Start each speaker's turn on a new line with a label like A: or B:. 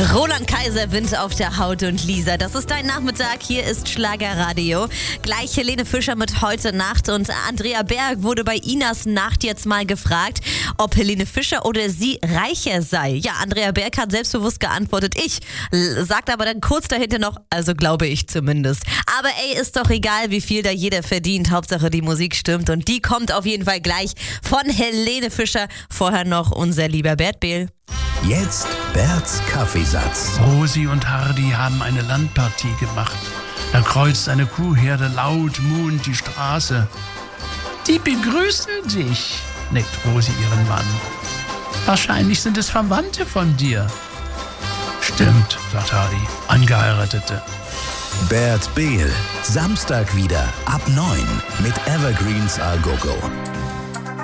A: Roland Kaiser, Wind auf der Haut und Lisa. Das ist dein Nachmittag. Hier ist Schlagerradio. Gleich Helene Fischer mit Heute Nacht. Und Andrea Berg wurde bei Inas Nacht jetzt mal gefragt, ob Helene Fischer oder sie reicher sei. Ja, Andrea Berg hat selbstbewusst geantwortet, ich. Sagt aber dann kurz dahinter noch, also glaube ich zumindest. Aber ey, ist doch egal, wie viel da jeder verdient. Hauptsache die Musik stimmt. Und die kommt auf jeden Fall gleich von Helene Fischer. Vorher noch unser lieber Bert Behl.
B: Jetzt Berts Kaffeesatz.
C: Rosi und Hardy haben eine Landpartie gemacht. Da kreuzt eine Kuhherde laut muhend die Straße. Die begrüßen dich, neckt Rosi ihren Mann. Wahrscheinlich sind es Verwandte von dir. Stimmt, sagt Hardy, Angeheiratete.
B: Bert Behl, Samstag wieder ab 9 mit Evergreens Al Gogo.